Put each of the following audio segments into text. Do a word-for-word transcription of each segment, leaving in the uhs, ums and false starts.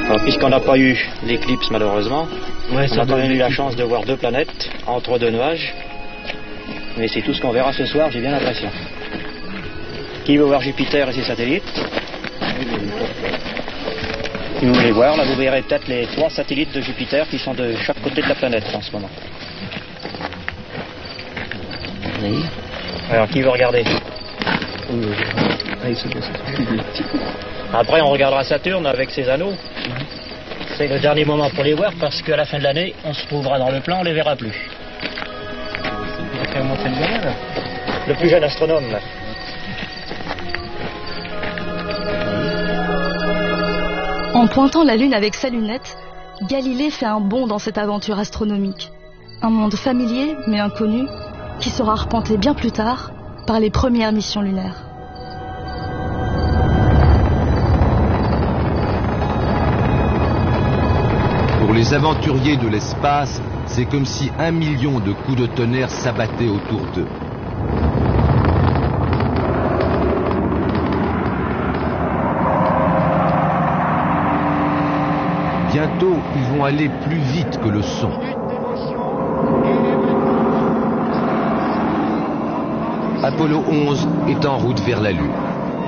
Alors, puisqu'on n'a pas eu l'éclipse malheureusement, ouais, on a quand même eu la chance de voir deux planètes entre deux nuages. Mais c'est tout ce qu'on verra ce soir, j'ai bien l'impression. Qui veut voir Jupiter et ses satellites? Si vous voulez voir, là vous verrez peut-être les trois satellites de Jupiter qui sont de chaque côté de la planète en ce moment. Oui. Alors qui veut regarder? Après on regardera Saturne avec ses anneaux. C'est le dernier moment pour les voir parce qu'à la fin de l'année, on se trouvera dans le plan, on les verra plus. Le plus jeune astronome. En pointant la Lune avec sa lunette, Galilée fait un bond dans cette aventure astronomique. Un monde familier mais inconnu qui sera arpenté bien plus tard par les premières missions lunaires. Pour les aventuriers de l'espace, c'est comme si un million de coups de tonnerre s'abattaient autour d'eux. Bientôt, ils vont aller plus vite que le son. Apollo onze est en route vers la Lune.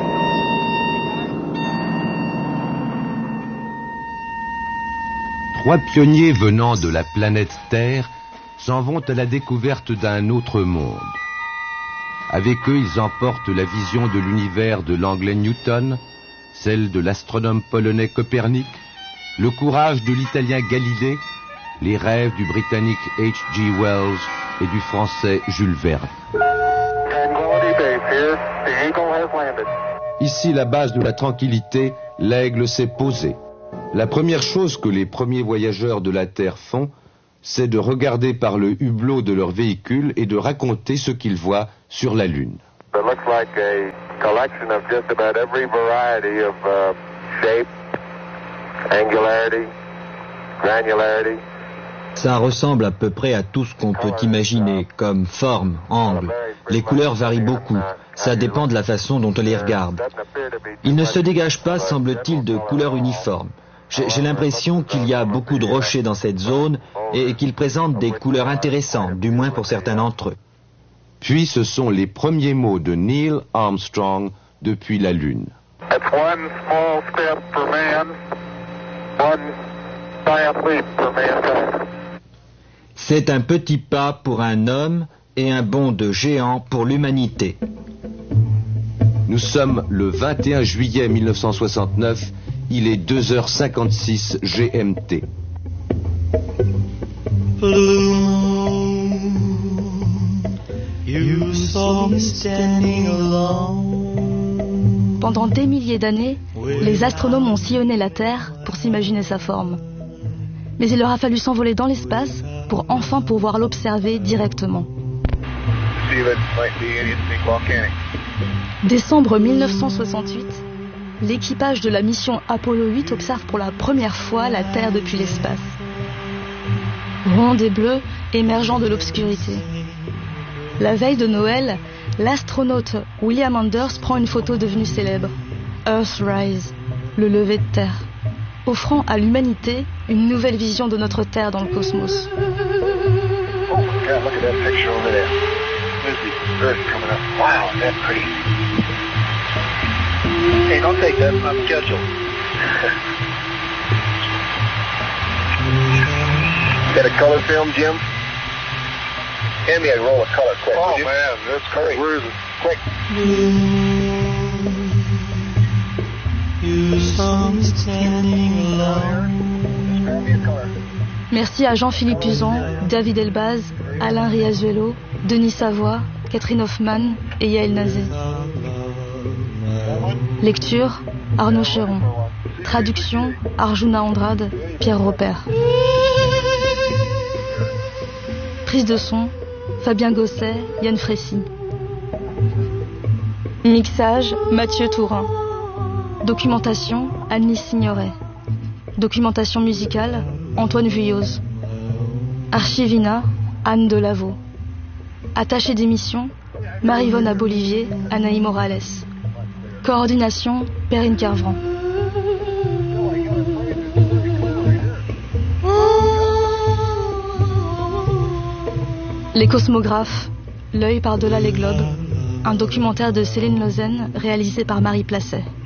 Trois pionniers venant de la planète Terre s'en vont à la découverte d'un autre monde. Avec eux, ils emportent la vision de l'univers de l'Anglais Newton, celle de l'astronome polonais Copernic, le courage de l'Italien Galilée, les rêves du Britannique H G Wells et du Français Jules Verne. Ici, la base de la tranquillité, l'Aigle s'est posé. La première chose que les premiers voyageurs de la Terre font, c'est de regarder par le hublot de leur véhicule et de raconter ce qu'ils voient sur la Lune. Ça ressemble à peu près à tout ce qu'on peut imaginer, comme forme, angle. Les couleurs varient beaucoup. Ça dépend de la façon dont on les regarde. Il ne se dégage pas, semble-t-il, de couleurs uniformes. J'ai l'impression qu'il y a beaucoup de rochers dans cette zone et qu'ils présentent des couleurs intéressantes, du moins pour certains d'entre eux. Puis ce sont les premiers mots de Neil Armstrong depuis la Lune. C'est un petit pas pour un homme et un bond de géant pour l'humanité. Nous sommes le vingt et un juillet mille neuf cent soixante-neuf, il est deux heures cinquante-six G M T. Pendant des milliers d'années, les astronomes ont sillonné la Terre pour s'imaginer sa forme. Mais il leur a fallu s'envoler dans l'espace pour enfin pouvoir l'observer directement. Décembre mille neuf cent soixante-huit, l'équipage de la mission Apollo huit observe pour la première fois la Terre depuis l'espace. Ronde et bleue, émergeant de l'obscurité. La veille de Noël, l'astronaute William Anders prend une photo devenue célèbre, Earthrise, le lever de Terre, offrant à l'humanité une nouvelle vision de notre Terre dans le cosmos. Oh my God, look at that picture over there. There's the Earth coming up. Wow, that's pretty. Hey, don't take that. It's not scheduled. Got a color film, Jim? Hand me a roll of color, quick. Oh, man, that's great. Where is it? Quick. You saw me standing alone. Merci à Jean-Philippe Uzan, David Elbaz, Alain Riazuelo, Denis Savoie, Catherine Hoffman et Yael Nazé. Lecture, Arnaud Chéron. Traduction, Arjuna Andrade, Pierre Robert. Prise de son, Fabien Gosset, Yann Frécy. Mixage, Mathieu Tourin. Documentation, Anne-Lise Signoret. Documentation musicale, Antoine Vuilloz. Archivina, Anne Delaveau. Attachée d'émission, Marie-Vonne Abolivier, Anaï Morales. Coordination, Perrine Carvran. Les cosmographes, l'œil par-delà les globes, un documentaire de Céline Lausanne réalisé par Marie Placet.